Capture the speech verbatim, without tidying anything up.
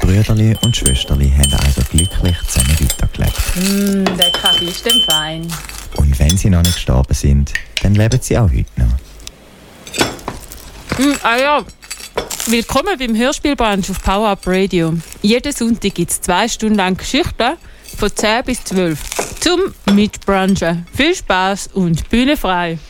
Brüderli und Schwesterli haben also glücklich zusammen weitergelebt. Mm, der Kaffee ist denn fein. Und wenn sie noch nicht gestorben sind, dann leben sie auch heute noch. Mm, ah ja, willkommen beim Hörspielbrunch auf Power Up Radio. Jeden Sonntag gibt es zwei Stunden lang Geschichten von zehn bis zwölf zum Mitbrunchen. Viel Spass und Bühne frei.